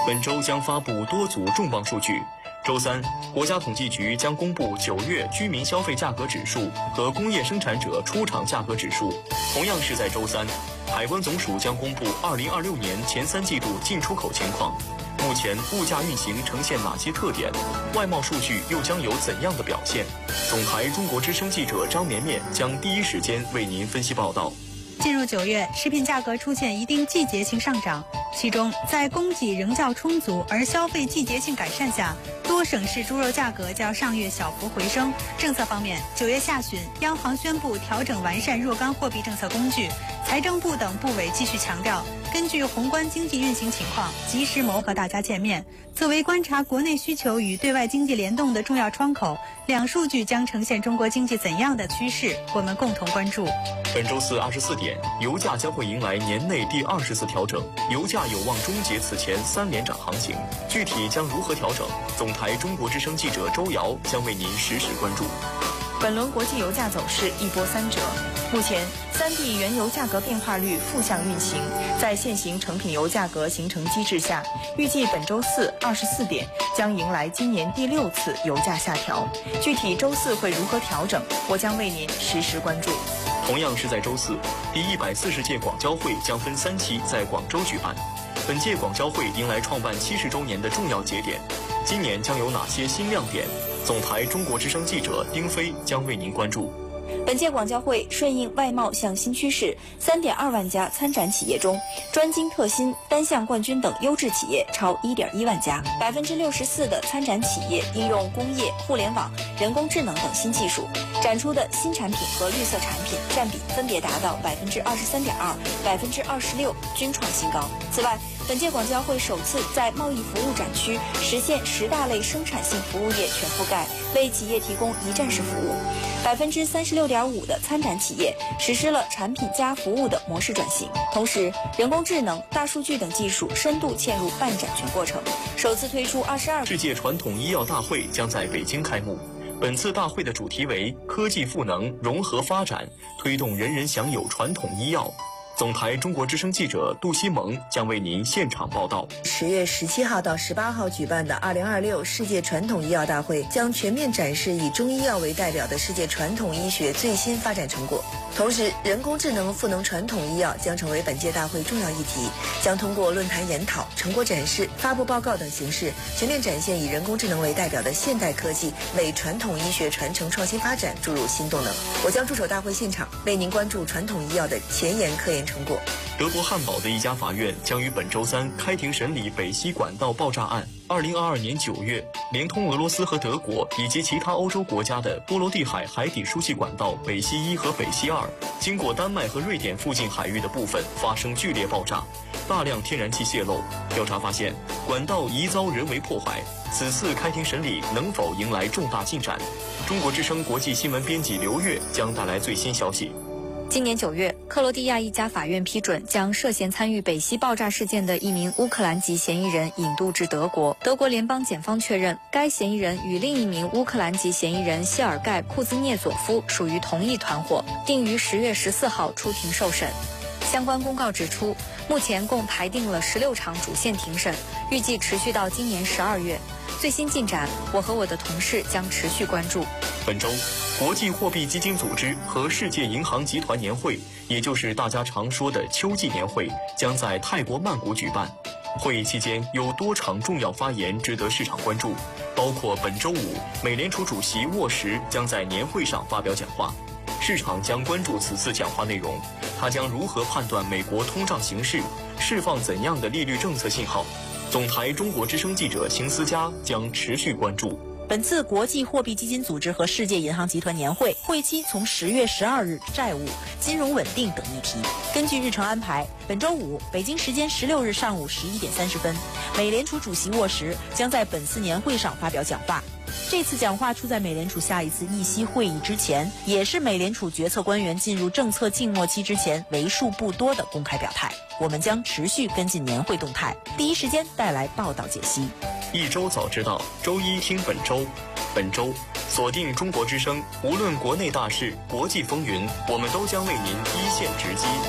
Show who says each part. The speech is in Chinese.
Speaker 1: 本周将发布多组重磅数据。周三，国家统计局将公布9月居民消费价格指数和工业生产者出厂价格指数。同样是在周三，海关总署将公布2026年前3季度进出口情况。目前物价运行呈现哪些特点？外贸数据又将有怎样的表现？总台中国之声记者张绵绵将第一时间为您分析报道。
Speaker 2: 进入9月，食品价格出现一定季节性上涨，其中在供给仍较充足而消费季节性改善下，多省市猪肉价格较上月小幅回升。政策方面，9月下旬，央行宣布调整完善若干货币政策工具，财政部等部委继续强调，根据宏观经济运行情况，及时谋和大家见面。作为观察国内需求与对外经济联动的重要窗口，两数据将呈现中国经济怎样的趋势，我们共同关注。
Speaker 1: 本周四24点，油价将会迎来年内第20次调整，油价有望终结此前3连涨行情。具体将如何调整？总台中国之声记者周瑶将为您实时关注。
Speaker 3: 本轮国际油价走势一波三折，目前3地原油价格变化率负向运行，在现行成品油价格形成机制下，预计本周四24点将迎来今年第6次油价下调。具体周四会如何调整，我将为您实时关注。
Speaker 1: 同样是在周四，第140届广交会将分3期在广州举办。本届广交会迎来创办70周年的重要节点，今年将有哪些新亮点？总台中国之声记者丁飞将为您关注。
Speaker 4: 本届广交会顺应外贸向新趋势，3.2万家参展企业中，专精特新、单项冠军等优质企业超1.1万家，64%的参展企业应用工业、互联网、人工智能等新技术，展出的新产品和绿色产品占比分别达到23.2%、26%，均创新高。此外，本届广交会首次在贸易服务展区实现10大类生产性服务业全覆盖，为企业提供一站式服务。36.5%的参展企业实施了产品加服务的模式转型，同时人工智能、大数据等技术深度嵌入办展全过程，首次推出22
Speaker 1: 世界传统医药大会将在北京开幕。本次大会的主题为科技赋能融合发展，推动人人享有传统医药。总台中国之声记者杜西蒙将为您现场报道。
Speaker 5: 10月17号到18号举办的2026世界传统医药大会将全面展示以中医药为代表的世界传统医学最新发展成果。同时，人工智能赋能传统医药将成为本届大会重要议题，将通过论坛研讨、成果展示、发布报告等形式，全面展现以人工智能为代表的现代科技为传统医学传承创新发展注入新动能。我将驻守大会现场，为您关注传统医药的前沿科研成果。
Speaker 1: 德国汉堡的一家法院将于本周三开庭审理北溪管道爆炸案。2022年9月，连通俄罗斯和德国以及其他欧洲国家的波罗的海海底输气管道北溪1和北溪2，经过丹麦和瑞典附近海域的部分发生剧烈爆炸，大量天然气泄漏。调查发现，管道疑遭人为破坏。此次开庭审理能否迎来重大进展？中国之声国际新闻编辑刘月将带来最新消息。
Speaker 4: 今年9月，克罗地亚一家法院批准将涉嫌参与北溪爆炸事件的一名乌克兰籍嫌疑人引渡至德国。德国联邦检方确认，该嫌疑人与另一名乌克兰籍嫌疑人谢尔盖·库兹涅佐夫属于同一团伙，定于10月14号出庭受审。相关公告指出，目前共排定了16场主线庭审，预计持续到今年12月。最新进展，我和我的同事将持续关注。
Speaker 1: 本周，国际货币基金组织和世界银行集团年会，也就是大家常说的秋季年会，将在泰国曼谷举办。会议期间有多场重要发言值得市场关注，包括本周五，美联储主席沃什将在年会上发表讲话。市场将关注此次讲话内容，他将如何判断美国通胀形势，释放怎样的利率政策信号？总台中国之声记者邢思佳将持续关注。
Speaker 6: 本次国际货币基金组织和世界银行集团年会会期从10月12日债务、金融稳定等议题。根据日程安排，本周五北京时间16日上午11点30分，美联储主席沃什将在本次年会上发表讲话。这次讲话出在美联储下一次议息会议之前，也是美联储决策官员进入政策静默期之前为数不多的公开表态。我们将持续跟进年会动态，第一时间带来报道解析。
Speaker 1: 一周早知道，周一听本周。本周锁定中国之声，无论国内大事、国际风云，我们都将为您一线直击。